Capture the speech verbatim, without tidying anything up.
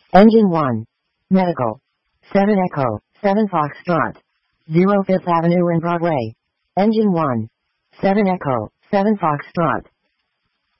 Engine one. Medical. seven Echo, seven Foxtrot. zero Fifth Avenue and Broadway. Engine one. seven Echo, seven Foxtrot.